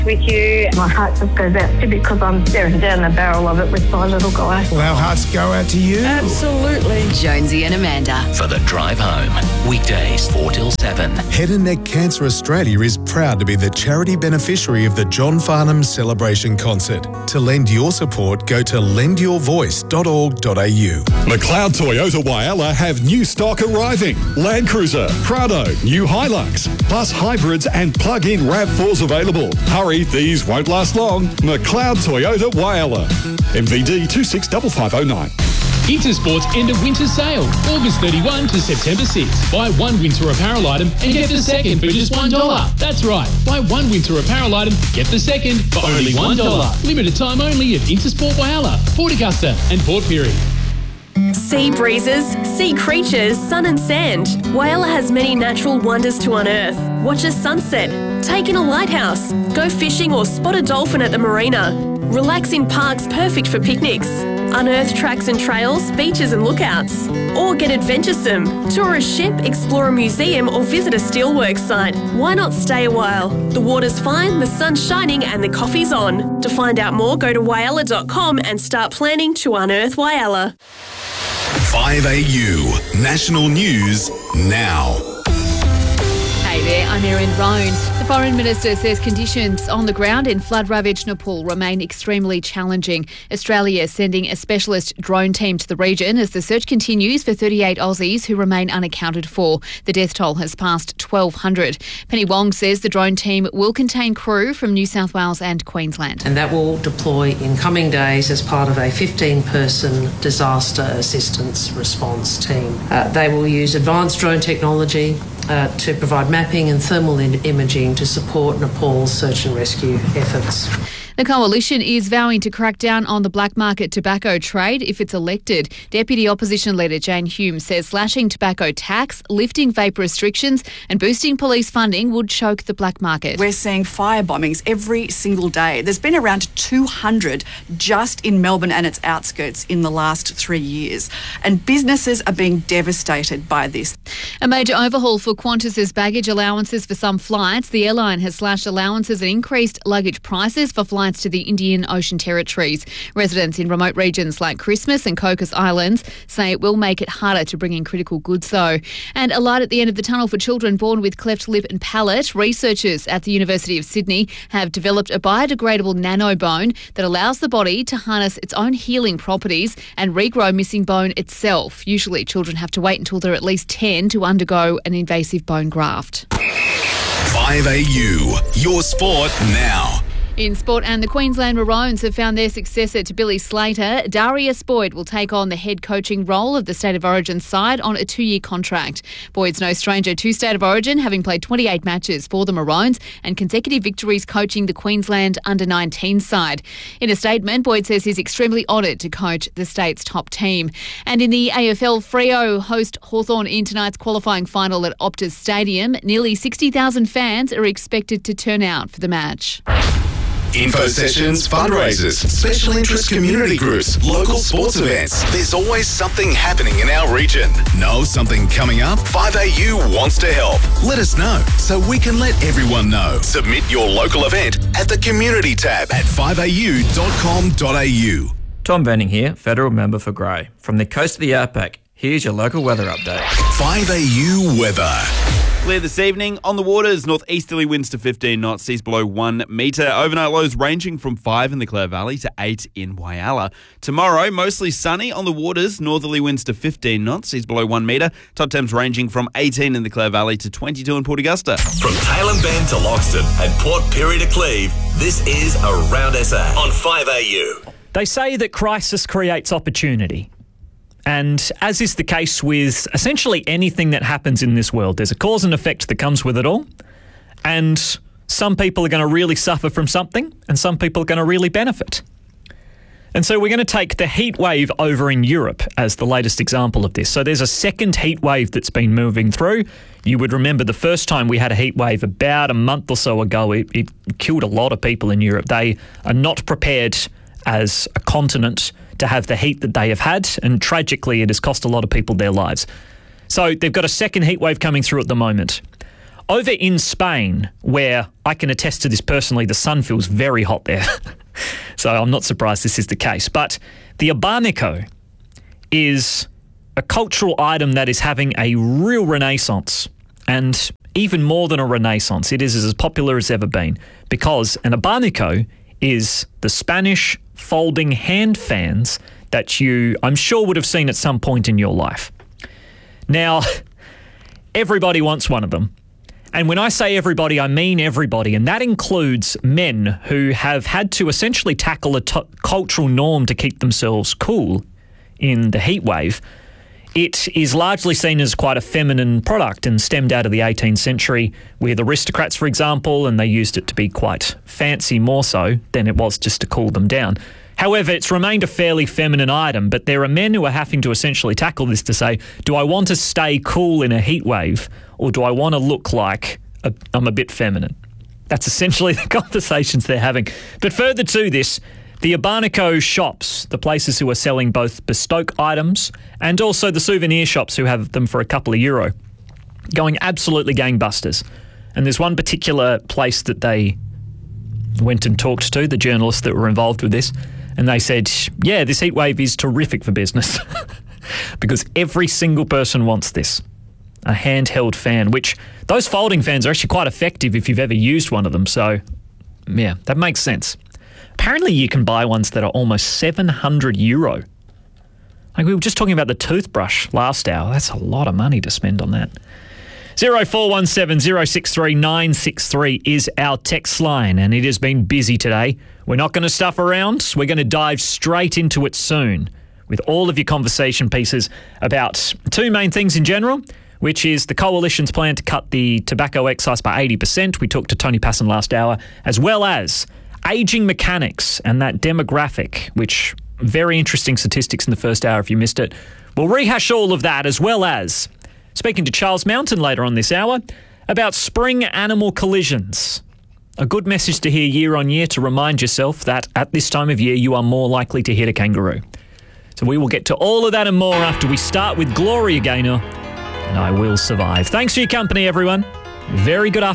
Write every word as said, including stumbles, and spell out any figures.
with you. My heart just goes out to you because I'm staring down the barrel of it with my little guy. Well, our hearts go out to you. Absolutely. Jonesy and Amanda. For the drive home. Weekdays four till seven. Head and Neck Cancer Australia is proud to be the charity beneficiary of the John Farnham Celebration Concert. To lend your support, go to lend your voice dot org dot a u. McLeod Toyota Whyalla have new stock arriving. Land Cruiser, Prado, new Hilux, plus hybrids and plug-in RAV fours available. Hurry, these won't last long. McLeod Toyota Whyalla. M V D two six five five oh nine. Intersport's end of winter sale, August thirty-first to September sixth. Buy one winter apparel item and get the second for just one dollar. That's right, buy one winter apparel item, get the second for only one dollar. Limited time only at Intersport Whyalla, Port Augusta and Port Pirie. Sea breezes, sea creatures, sun and sand. Whyalla has many natural wonders to unearth. Watch a sunset, take in a lighthouse, go fishing or spot a dolphin at the marina. Relax in parks perfect for picnics. Unearth tracks and trails, beaches and lookouts. Or get adventuresome. Tour a ship, explore a museum or visit a steelworks site. Why not stay a while? The water's fine, the sun's shining and the coffee's on. To find out more, go to whyalla dot com and start planning to unearth Whyalla. five A U National News now. Hey there, I'm Erin Roan. The Foreign Minister says conditions on the ground in flood-ravaged Nepal remain extremely challenging. Australia is sending a specialist drone team to the region as the search continues for thirty-eight Aussies who remain unaccounted for. The death toll has passed twelve hundred. Penny Wong says the drone team will contain crew from New South Wales and Queensland. And that will deploy in coming days as part of a fifteen-person disaster assistance response team. Uh, they will use advanced drone technology uh, to provide mapping and thermal imaging to support Nepal's search and rescue efforts. The Coalition is vowing to crack down on the black market tobacco trade if it's elected. Deputy Opposition Leader Jane Hume says slashing tobacco tax, lifting vape restrictions and boosting police funding would choke the black market. We're seeing fire bombings every single day. There's been around two hundred just in Melbourne and its outskirts in the last three years. And businesses are being devastated by this. A major overhaul for Qantas's baggage allowances for some flights. The airline has slashed allowances and increased luggage prices for flights to the Indian Ocean territories. Residents in remote regions like Christmas and Cocos Islands say it will make it harder to bring in critical goods though. And a light at the end of the tunnel for children born with cleft lip and palate. Researchers at the University of Sydney have developed a biodegradable nanobone that allows the body to harness its own healing properties and regrow missing bone itself. Usually children have to wait until they're at least ten to undergo an invasive bone graft. five A U, your sport now. In sport, and the Queensland Maroons have found their successor to Billy Slater. Darius Boyd will take on the head coaching role of the State of Origin side on a two-year contract. Boyd's no stranger to State of Origin, having played twenty-eight matches for the Maroons and consecutive victories coaching the Queensland under nineteen side. In a statement, Boyd says he's extremely honoured to coach the state's top team. And in the A F L, Freo host Hawthorn in tonight's qualifying final at Optus Stadium. Nearly sixty thousand fans are expected to turn out for the match. Info sessions, fundraisers, special interest community groups, local sports events. There's always something happening in our region. Know something coming up? five A U wants to help. Let us know so we can let everyone know. Submit your local event at the community tab at five a u dot com dot a u. Tom Benning here, Federal Member for Grey. From the coast of the outback, here's your local weather update. five A U weather. Clear this evening. On the waters, northeasterly winds to fifteen knots, seas below one metre. Overnight lows ranging from five in the Clare Valley to eight in Whyalla. Tomorrow, mostly sunny. On the waters, northerly winds to fifteen knots, seas below one metre. Top temps ranging from eighteen in the Clare Valley to twenty-two in Port Augusta. From Tailem Bend to Loxton and Port Pirie to Cleve, this is Around S A on five A U. They say that crisis creates opportunity. And as is the case with essentially anything that happens in this world, there's a cause and effect that comes with it all. And some people are going to really suffer from something, and some people are going to really benefit. And so we're going to take the heat wave over in Europe as the latest example of this. So there's a second heat wave that's been moving through. You would remember the first time we had a heat wave about a month or so ago, it, it killed a lot of people in Europe. They are not prepared as a continent to have the heat that they have had, and tragically it has cost a lot of people their lives. So they've got a second heat wave coming through at the moment. over in Spain, where I can attest to this personally, the sun feels very hot there. So I'm not surprised this is the case. But the abanico is a cultural item that is having a real renaissance. And even more than a renaissance, it is as popular as ever been, because an abanico is the Spanish folding hand fans that you, I'm sure, would have seen at some point in your life. Now, everybody wants one of them. And when I say everybody, I mean everybody. And that includes men who have had to essentially tackle a t- cultural norm to keep themselves cool in the heat wave. It is largely seen as quite a feminine product and stemmed out of the eighteenth century with aristocrats, for example, and they used it to be quite fancy more so than it was just to cool them down. However, it's remained a fairly feminine item, but there are men who are having to essentially tackle this to say, do I want to stay cool in a heat wave, or do I want to look like a, I'm a bit feminine? That's essentially the conversations they're having. But further to this, the abanico shops, the places who are selling both bespoke items and also the souvenir shops who have them for a couple of euro, going absolutely gangbusters. And there's one particular place that they went and talked to, the journalists that were involved with this, and they said, yeah, this heat wave is terrific for business because every single person wants this, a handheld fan, which those folding fans are actually quite effective if you've ever used one of them. So, yeah, that makes sense. Apparently you can buy ones that are almost seven hundred euro. Like we were just talking about the toothbrush last hour. That's a lot of money to spend on that. zero four one seven zero six three nine six three is our text line, and it has been busy today. We're not going to stuff around. We're going to dive straight into it soon with all of your conversation pieces about two main things in general, which is the Coalition's plan to cut the tobacco excise by eighty percent. We talked to Tony Passon last hour, as well as ageing mechanics and that demographic, which very interesting statistics in the first hour if you missed it. We'll rehash all of that, as well as speaking to Charles Mountain later on this hour about spring animal collisions. A good message to hear year on year to remind yourself that at this time of year you are more likely to hit a kangaroo. So we will get to all of that and more after we start with Gloria Gaynor and I Will Survive. Thanks for your company, everyone. Very good afternoon.